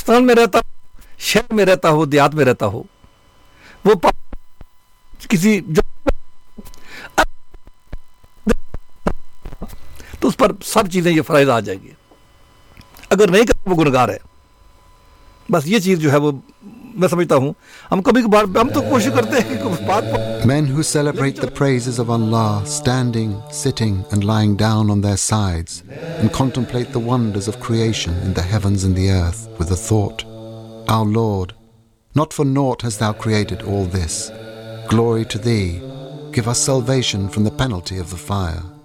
पाकिस्तान में रहता, शहर में रहता हो, देहात में रहता हो, वो किसी जो तो उस पर सब चीजें ये फराइज आ जाएगी। अगर नहीं करता वो गुनहगार है। बस ये चीज जो है वो मैं समझता हूँ, हम कभी कभार हम तो कोशिश करते हैं कि उस बात पर। Men who celebrate the praises of Allah, standing, sitting and lying down on their sides, and contemplate the wonders of creation in the heavens and the earth with the thought, Our Lord, not for naught hast thou created all this. Glory to thee. Give us salvation from the penalty of the fire.